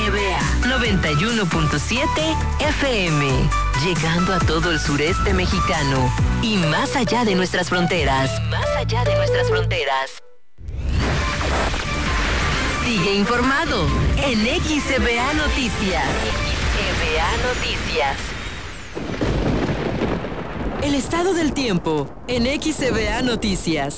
XEBA 91.7 FM, llegando a todo el sureste mexicano y más allá de nuestras fronteras. Sigue informado en XEBA Noticias. XEBA Noticias. El estado del tiempo en XEBA Noticias.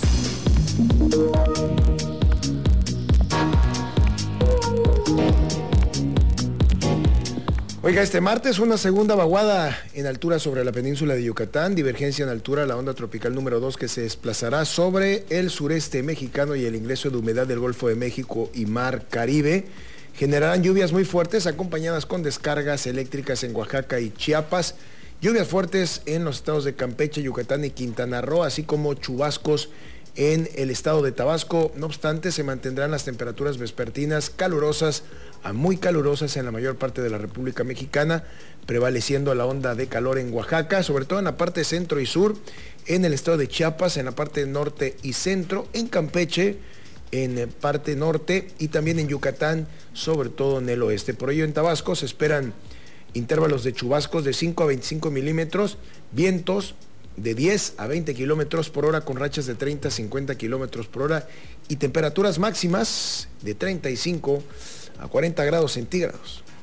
Oiga, este martes una segunda vaguada en altura sobre la península de Yucatán, divergencia en altura, la onda tropical número 2 que se desplazará sobre el sureste mexicano y el ingreso de humedad del Golfo de México y Mar Caribe. Generarán lluvias muy fuertes acompañadas con descargas eléctricas en Oaxaca y Chiapas, lluvias fuertes en los estados de Campeche, Yucatán y Quintana Roo, así como chubascos en el estado de Tabasco. No obstante, se mantendrán las temperaturas vespertinas calurosas a muy calurosas en la mayor parte de la República Mexicana, prevaleciendo la onda de calor en Oaxaca, sobre todo en la parte centro y sur, en el estado de Chiapas, en la parte norte y centro, en Campeche, en parte norte y también en Yucatán, sobre todo en el oeste. Por ello, en Tabasco se esperan intervalos de chubascos de 5 a 25 milímetros, vientos de 10 a 20 kilómetros por hora con rachas de 30 a 50 kilómetros por hora y temperaturas máximas de 35 a 40 grados centígrados.